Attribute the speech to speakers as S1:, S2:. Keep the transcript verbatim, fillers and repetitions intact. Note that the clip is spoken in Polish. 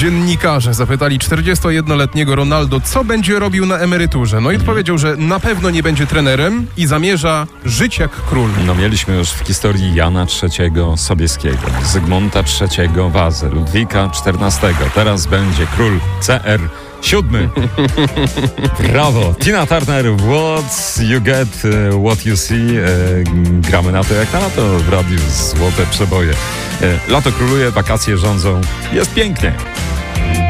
S1: Dziennikarze zapytali czterdziestojednoletniego Ronaldo, co będzie robił na emeryturze. No i odpowiedział, że na pewno nie będzie trenerem i zamierza żyć jak król.
S2: No mieliśmy już w historii Jana trzeciego Sobieskiego, Zygmunta trzeciego Wazę, Ludwika czternastego. Teraz będzie król C R siódmy. Brawo! Tina Turner, what you get, uh, what you see. E, gramy na to jak na lato w radiu. Złote przeboje. E, lato króluje, wakacje rządzą. Jest pięknie.